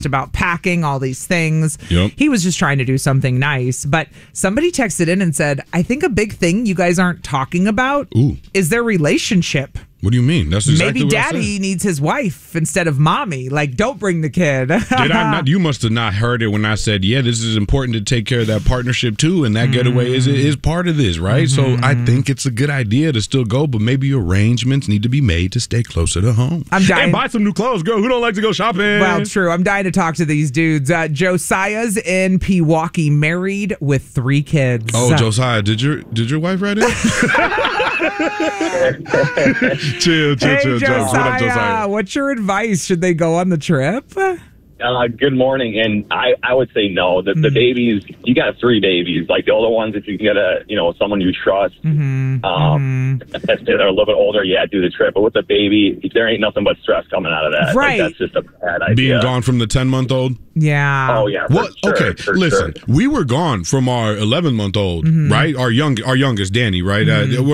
about packing all these things. Yep. He was just trying to do something nice. But somebody texted in and said, I think a big thing you guys aren't talking about is their relationship. What do you mean? That's exactly Maybe what I daddy said. needs his wife instead of mommy. Like, don't bring the kid. Did I not? You must have not heard it when I said, yeah, this is important to take care of that partnership too. And that getaway is part of this, right? So I think it's a good idea to still go, but maybe arrangements need to be made to stay closer to home. I'm dying. And buy some new clothes, girl. Who don't like to go shopping? Well, true. I'm dying to talk to these dudes. Josiah's in Pewaukee, married with 3 kids. Oh, Josiah, did your wife write in? Chill, Hey, Joe. What up, Josiah? Josiah, what's your advice? Should they go on the trip? Good morning, and I would say no. The babies, you got 3 babies. Like the older ones, if you can get someone you trust, if they're a little bit older, yeah, do the trip. But with the baby, there ain't nothing but stress coming out of that. Right. Like, that's just a bad idea. Being gone from the 10-month-old? Yeah. Oh yeah. What? Sure, Okay, listen. Sure. We were gone from our 11-month-old, right? Our youngest, Danny, right?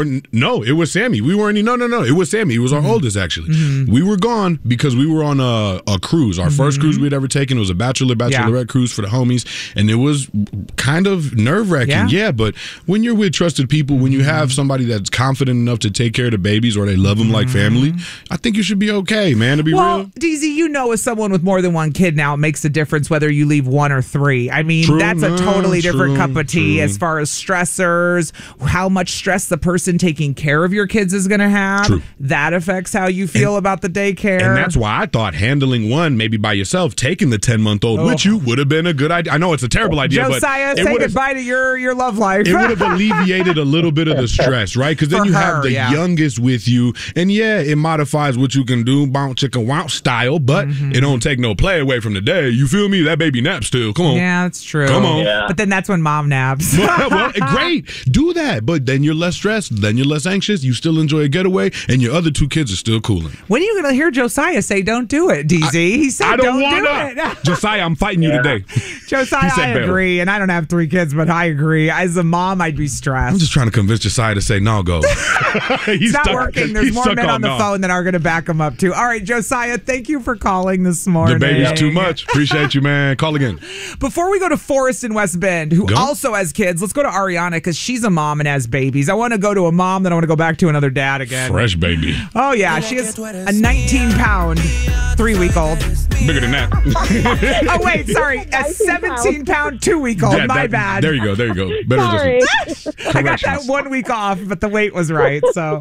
No, it was Sammy. We weren't. No. It was Sammy. It was our oldest, actually. We were gone because we were on a cruise. Our first cruise we'd ever taken. It was a bachelorette cruise for the homies, and it was kind of nerve-wracking. Yeah, but when you're with trusted people, when you have somebody that's confident enough to take care of the babies or they love them like family, I think you should be okay, man. To be well, real. DZ, as someone with more than 1 kid now, it makes a difference whether you leave 1 or 3. I mean, True, that's a totally different cup of tea true. as far as stressors, how much stress the person taking care of your kids is going to have. True. That affects how you feel about the daycare. And that's why I thought handling 1 maybe by yourself, taking the 10-month-old with you would have been a good idea. I know it's a terrible idea, Josiah, but say goodbye to your love life. It would have alleviated a little bit of the stress, right? Because then For you her, have the youngest with you, and yeah, it modifies what you can do, bounce chicken wow style, but it don't take no play away from the day. You feel me? That baby naps still. Come on. Yeah, that's true. Come on. Yeah. But then that's when mom naps. well, great. Do that. But then you're less stressed. Then you're less anxious. You still enjoy a getaway, and your other 2 kids are still cooling. When are you going to hear Josiah say, don't do it, DZ? He said, I don't do wanna. it. Josiah, I'm fighting you today. Josiah, I agree. And I don't have 3 kids, but I agree. As a mom, I'd be stressed. I'm just trying to convince Josiah to say, no, go. It's not working. There's more men on the phone that are going to back him up, too. All right, Josiah, thank you for calling this morning. The baby's too much. Appreciate you, man. Call again. Before we go to Forrest in West Bend, who also has kids, let's go to Ariana because she's a mom and has babies. I want to go to a mom, then I want to go back to another dad again. Fresh baby. Oh, yeah. She has a 19-pound, 3-week-old. Bigger than that. Oh, wait, sorry. A 17-pound, 2-week-old. Yeah, My bad. There you go. Better Sorry. I got that 1 week off, but the weight was right. So,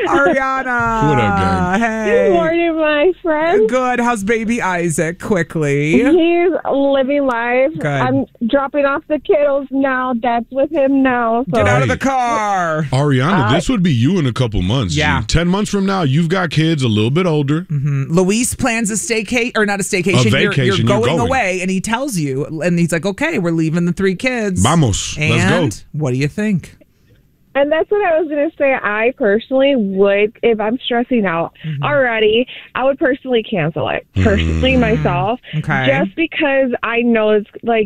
Ariana. What up, gang? Hey. Good morning, my friend. Good. How's baby Isaac? Quickly. He's living life. Good. I'm dropping off the kiddos now. Dad's with him now. So. Get out of the car. Ariana, this would be you in a couple months. Yeah. G. 10 months from now, you've got kids a little bit older. Luis plans a staycation, or not a staycation. A vacation. You're You're going going away, and he tells you, and he's like, okay, we're leaving the 3 kids. Vamos. And Let's go. what do you think? And that's what I was going to say. I personally would, if I'm stressing out already, I would personally cancel it. Personally, myself. Okay. Just because I know it's like,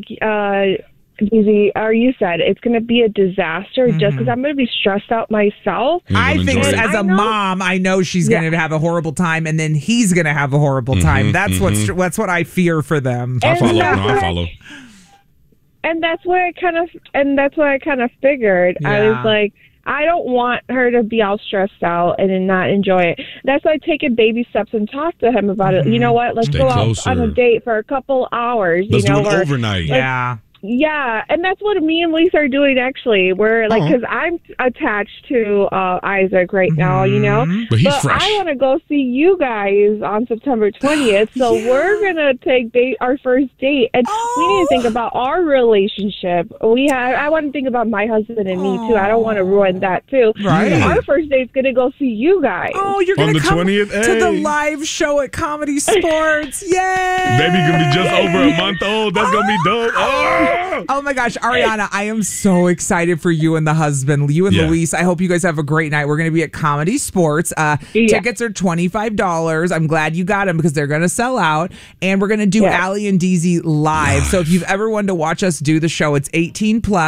DZ, or you said, it's going to be a disaster just because I'm going to be stressed out myself. I think enjoy it. as a mom, I know she's going to have a horrible time, and then he's going to have a horrible time. That's what I fear for them. I follow. I follow. And that's what I kind of figured. Yeah. I was like, I don't want her to be all stressed out and then not enjoy it. That's why I take it baby steps and talk to him about it. You know what? Let's Stay go closer. out on a date for a couple hours. Let's you know, do it overnight. Yeah. Yeah, and that's what me and Lisa are doing, actually. We're like, because I'm attached to Isaac right now, you know? But he's fresh. I want to go see you guys on September 20th, so we're going to take our first date, and we need to think about our relationship. I want to think about my husband and me, too. I don't want to ruin that, too. Right. Our first date's going to go see you guys. Oh, you're On going to the come 20th? to the Hey. live show at Comedy Sports. Yay! Baby gonna be just over a month old. That's gonna be dope. Oh my gosh, Ariana, I am so excited for you and the husband, you and Yeah. Luis. I hope you guys have a great night. We're going to be at Comedy Sports. Tickets are $25. I'm glad you got them because they're going to sell out. And we're going to do Allie and DZ live. So if you've ever wanted to watch us do the show, it's 18 plus.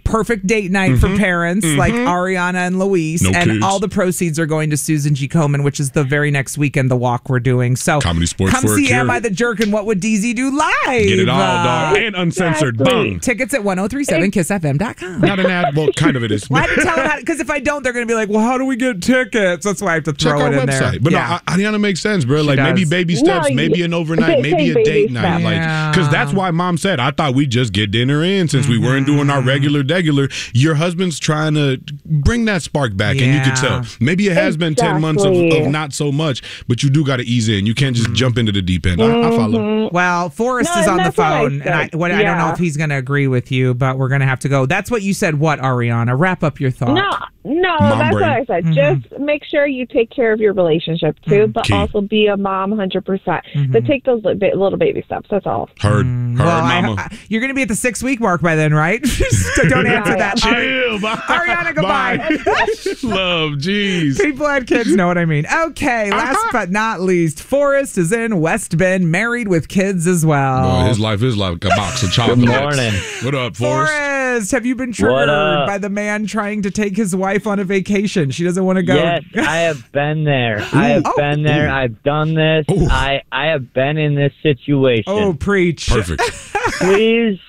perfect date night for parents like Ariana and Luis. No and kids. all the proceeds are going to Susan G. Komen, which is the very next weekend, the walk we're doing. So Comedy Sports come for a see Cure. Am I the Jerk and What Would DZ Do live? Get it all, dog. And uncensored. Boom. Tickets at 1037kissfm.com. Not an ad. Well, kind of it is. Well, I have to tell them because if I don't, they're going to be like, well, how do we get tickets? That's why I have to Check throw our it in website. there. But yeah. no, Ariana makes sense, bro. Like does. maybe baby steps, No, maybe an overnight, maybe a baby date night. steps. Like, Yeah. because that's why mom said, I thought we'd just get dinner in since we weren't doing our regular. Your husband's trying to bring that spark back, and you can tell. Maybe it has been 10 months of not so much, but you do got to ease in. You can't just jump into the deep end. I follow. Well, Forrest No, is on the that's what I phone, and I said. don't know Yeah. if he's going to agree with you, but we're going to have to go. That's what you said. What, Ariana? Wrap up your thought. No, Mom that's brain. what I said. Just make sure you take care of your relationship too, but Key. also be a mom 100%. But take those little baby steps. That's all. Heard, Well, mama. you're going to be at the 6-week mark by then, right? So don't answer that. Chill, bye. Ariana, goodbye. Love, jeez. People had kids know what I mean. Okay, last but not least, Forrest is in West Bend, married with kids as well. Boy, his life is like a box of chocolates. Good morning. What up, Forrest? Forrest, have you been triggered by the man trying to take his wife on a vacation? She doesn't want to go. Yes, I have been there. I have been there. I've done this. Ooh. I have been in this situation. Oh, preach. Perfect. Please,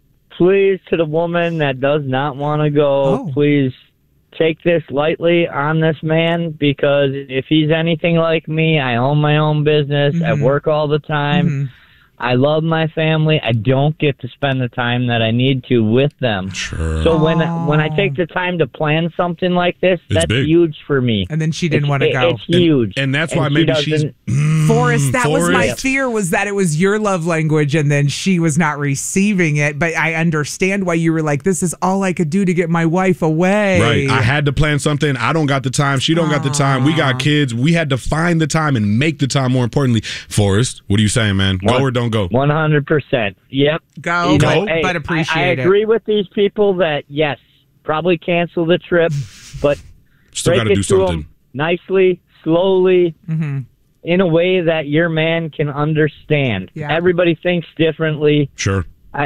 to the woman that does not want to go, please take this lightly on this man, because if he's anything like me, I own my own business. I work all the time. I love my family. I don't get to spend the time that I need to with them. Sure. So when I take the time to plan something like this, It's that's big. huge for me. And then she didn't want to go. It's huge. And that's why she maybe she's... doesn't- Forrest, that was my Forrest. fear, was that it was your love language and then she was not receiving it. But I understand why you were like, this is all I could do to get my wife away. Right. I had to plan something. I don't got the time. She don't got the time. We got kids. We had to find the time and make the time, more importantly. Forrest, what are you saying, man? Go or don't go? 100%. Yep. Go, You know, but hey, appreciate I it. agree with these people that, yes, probably cancel the trip, but Still got break to it do to something. them nicely, slowly, in a way that your man can understand. Yeah. Everybody thinks differently. Sure.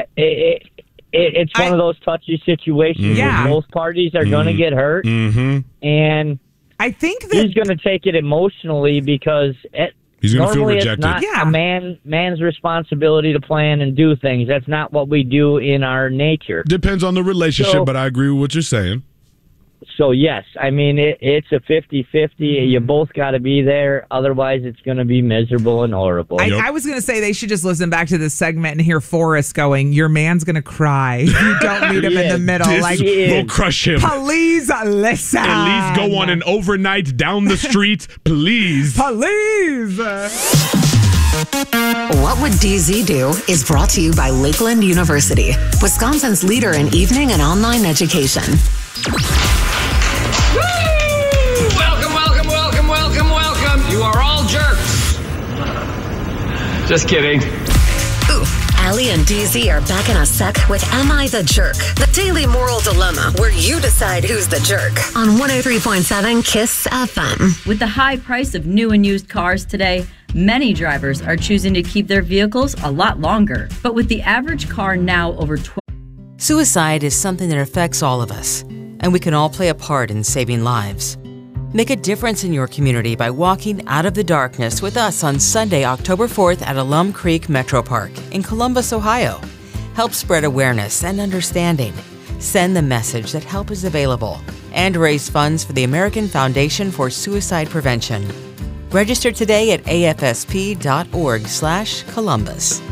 It's one of those touchy situations Yeah. where both parties are going to get hurt, and I think that he's going to take it emotionally because He's going to feel normally rejected. it's not a man's responsibility to plan and do things. That's not what we do in our nature. Depends on the relationship, So- but I agree with what you're saying. So, yes, I mean, it's a 50-50. You both got to be there. Otherwise, it's going to be miserable and horrible. I was going to say they should just listen back to this segment and hear Forrest going, your man's going to cry if you don't meet him in the middle. This Like, will crush him. please listen. At least go on an overnight down the street, please. Please. What Would DZ Do is brought to you by Lakeland University, Wisconsin's leader in evening and online education. Welcome. You are all jerks. Just kidding. Ooh, Allie and DZ are back in a sec with Am I the Jerk? The daily moral dilemma where you decide who's the jerk. On 103.7 KISS FM. With the high price of new and used cars today, many drivers are choosing to keep their vehicles a lot longer. But with the average car now over 12... Suicide is something that affects all of us, and we can all play a part in saving lives. Make a difference in your community by walking out of the darkness with us on Sunday, October 4th at Alum Creek Metro Park in Columbus, Ohio. Help spread awareness and understanding. Send the message that help is available and raise funds for the American Foundation for Suicide Prevention. Register today at afsp.org/Columbus.